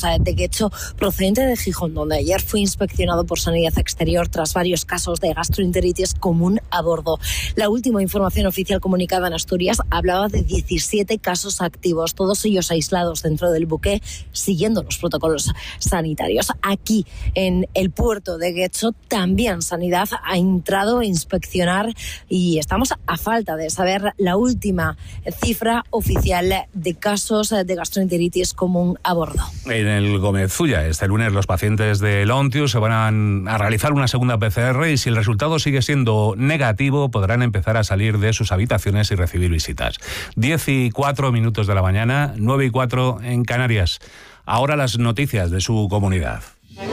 de Getxo, procedente de Gijón, donde ayer fue inspeccionado por Sanidad Exterior tras varios casos de gastroenteritis común a bordo. La última información oficial comunicada en Asturias hablaba de 17 casos activos, todos ellos aislados dentro del buque, siguiendo los protocolos sanitarios. Aquí, en el puerto de Getxo, también Sanidad ha entrado a inspeccionar y estamos a falta de saber la última cifra oficial de casos de gastroenteritis común a bordo. En el Gómez Ulla, este lunes los pacientes del Ontius se van a realizar una segunda PCR y si el resultado sigue siendo negativo podrán empezar a salir de sus habitaciones y recibir visitas. 10:04 de la mañana, 9:04 en Canarias. Ahora las noticias de su comunidad.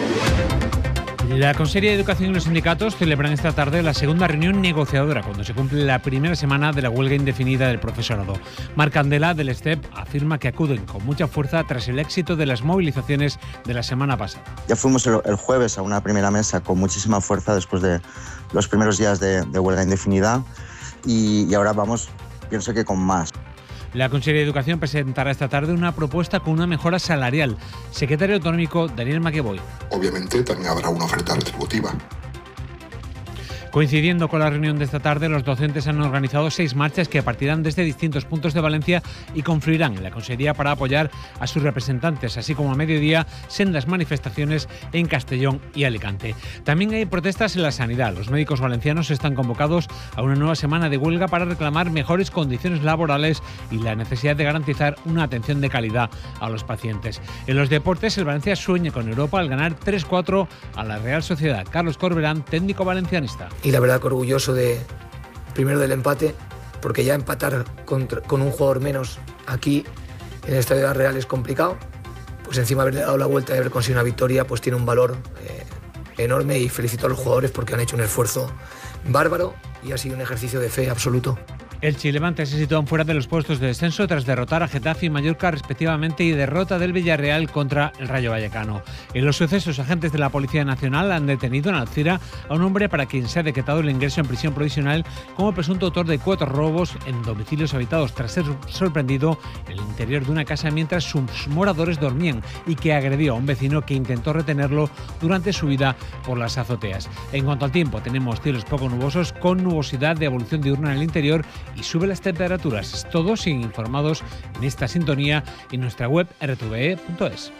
La Consellería de Educación y los sindicatos celebran esta tarde la segunda reunión negociadora cuando se cumple la primera semana de la huelga indefinida del profesorado. Marc Candela, del STEP, afirma que acuden con mucha fuerza tras el éxito de las movilizaciones de la semana pasada. Ya fuimos el jueves a una primera mesa con muchísima fuerza después de los primeros días de huelga indefinida y ahora vamos, pienso que con más. La Consellería de Educación presentará esta tarde una propuesta con una mejora salarial. Secretario autonómico Daniel Maqueboy. Obviamente también habrá una oferta retributiva. Coincidiendo con la reunión de esta tarde, los docentes han organizado 6 marchas que partirán desde distintos puntos de Valencia y confluirán en la Consellería para apoyar a sus representantes, así como a mediodía sendas manifestaciones en Castellón y Alicante. También hay protestas en la sanidad. Los médicos valencianos están convocados a una nueva semana de huelga para reclamar mejores condiciones laborales y la necesidad de garantizar una atención de calidad a los pacientes. En los deportes, el Valencia sueña con Europa al ganar 3-4 a la Real Sociedad. Carlos Corberán, técnico valencianista. Y la verdad que orgulloso primero del empate, porque ya empatar con un jugador menos aquí en el Estadio de la Real es complicado. Pues encima haber dado la vuelta y haber conseguido una victoria pues tiene un valor enorme y felicito a los jugadores porque han hecho un esfuerzo bárbaro y ha sido un ejercicio de fe absoluto. Elche y Levante se sitúan fuera de los puestos de descenso tras derrotar a Getafe y Mallorca respectivamente y derrota del Villarreal contra el Rayo Vallecano. En los sucesos, agentes de la Policía Nacional han detenido en Alcira a un hombre para quien se ha decretado el ingreso en prisión provisional como presunto autor de 4 robos en domicilios habitados tras ser sorprendido en el interior de una casa mientras sus moradores dormían y que agredió a un vecino que intentó retenerlo durante su huida por las azoteas. En cuanto al tiempo, tenemos cielos poco nubosos con nubosidad de evolución diurna en el interior y sube las temperaturas. Todos siguen informados en esta sintonía en nuestra web rtve.es.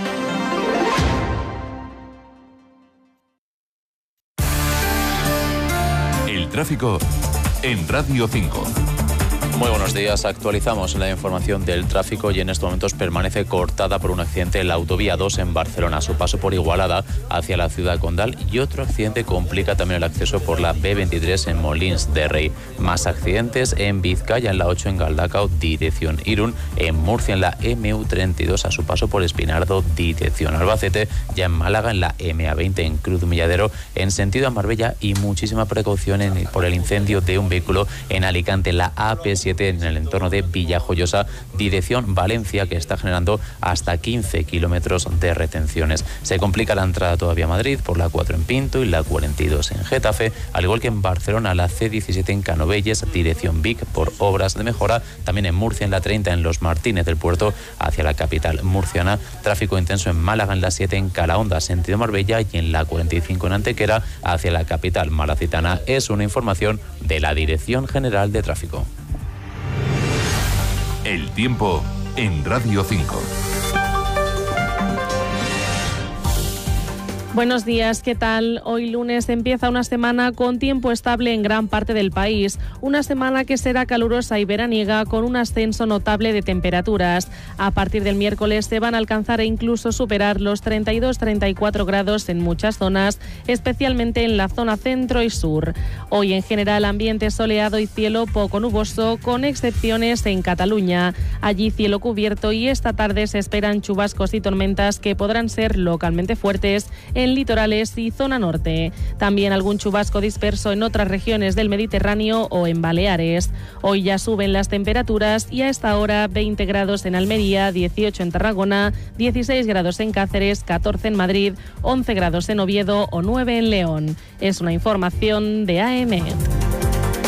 El tráfico en Radio 5. Muy buenos días, actualizamos la información del tráfico y en estos momentos permanece cortada por un accidente en la autovía 2 en Barcelona, a su paso por Igualada hacia la ciudad condal, y otro accidente complica también el acceso por la B23 en Molins de Rey. Más accidentes en Vizcaya, en la 8 en Galdacao, dirección Irún, en Murcia en la MU32 a su paso por Espinardo, dirección Albacete, ya en Málaga en la MA20 en Cruz Milladero en sentido a Marbella y muchísima precaución por el incendio de un vehículo en Alicante, en la AP7 en el entorno de Villajoyosa, dirección Valencia, que está generando hasta 15 kilómetros de retenciones. Se complica la entrada todavía a Madrid por la 4 en Pinto y la 42 en Getafe, al igual que en Barcelona la C17 en Canovelles, dirección Vic por obras de mejora, también en Murcia en la 30 en Los Martínez del Puerto hacia la capital murciana, tráfico intenso en Málaga en la 7 en Calahonda, sentido Marbella, y en la 45 en Antequera hacia la capital malacitana. Es una información de la Dirección General de Tráfico. El tiempo en Radio 5. Buenos días, ¿qué tal? Hoy lunes empieza una semana con tiempo estable en gran parte del país. Una semana que será calurosa y veraniega con un ascenso notable de temperaturas. A partir del miércoles se van a alcanzar e incluso superar los 32-34 grados en muchas zonas, especialmente en la zona centro y sur. Hoy en general ambiente soleado y cielo poco nuboso, con excepciones en Cataluña. Allí cielo cubierto y esta tarde se esperan chubascos y tormentas que podrán ser localmente fuertes en litorales y zona norte. También algún chubasco disperso en otras regiones del Mediterráneo o en Baleares. Hoy ya suben las temperaturas y a esta hora 20 grados en Almería, 18 en Tarragona, 16 grados en Cáceres, 14 en Madrid, 11 grados en Oviedo o 9 en León. Es una información de AEMET.